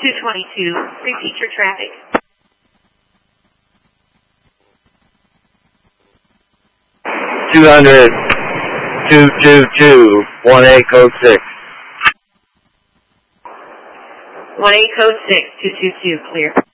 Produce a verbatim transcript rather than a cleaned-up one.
two twenty-two, repeat your traffic. two hundred, two two two, one eight code six. one eight code six, two two two, clear.